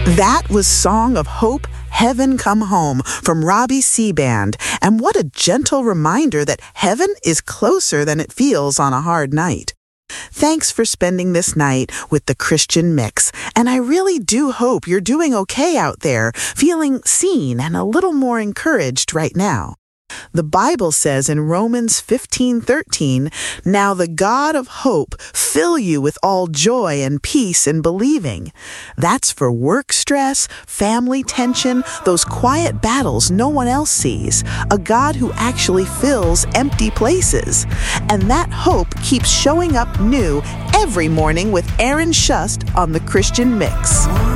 That was Song of Hope, Heaven Come Home from Robbie C. Band. And what a gentle reminder that heaven is closer than it feels on a hard night. Thanks for spending this night with the Christian Mix, and I really do hope you're doing okay out there, feeling seen and a little more encouraged right now. The Bible says in Romans 15:13, "Now the God of hope fill you with all joy and peace in believing." That's for work stress, family tension, those quiet battles no one else sees. A God who actually fills empty places. And that hope keeps showing up new every morning with Aaron Shust on the Christian Mix.